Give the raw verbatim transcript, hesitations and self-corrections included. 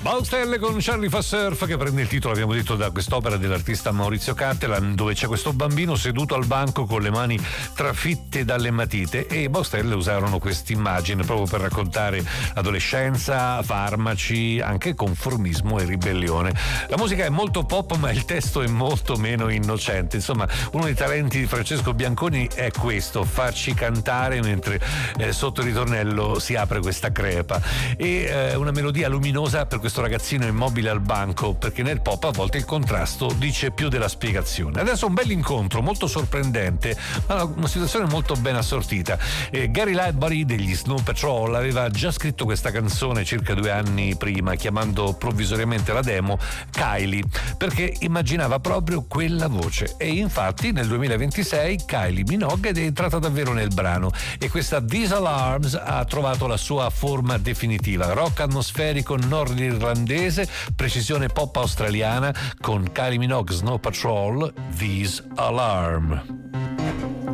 Baustelle con Charlie fa surf, che prende il titolo, abbiamo detto, da quest'opera dell'artista Maurizio Cattelan, dove c'è questo bambino seduto al banco con le mani trafitte dalle matite, e Baustelle usarono quest'immagine proprio per raccontare adolescenza, farmaci, anche conformismo e ribellione. La musica è molto pop, ma il testo è molto meno innocente. Insomma, uno dei talenti di Francesco Bianconi è questo: farci cantare mentre eh, sotto il ritornello si apre questa crepa, e eh, una melodia luminosa per questo ragazzino immobile al banco, perché nel pop a volte il contrasto dice più della spiegazione. Adesso un bel incontro molto sorprendente, ma una situazione molto ben assortita. eh, Gary Lightbody degli Snow Patrol aveva già scritto questa canzone circa due anni prima, chiamando provvisoriamente la demo Kylie, perché immaginava proprio quella voce, e infatti nel duemilaventisei Kylie Minogue è entrata davvero nel brano, e questa These Alarms ha trovato la sua forma definitiva: rock atmosferico nordirlandese, precisione pop australiana, con Kylie Minogue Snow Patrol, These Alarm.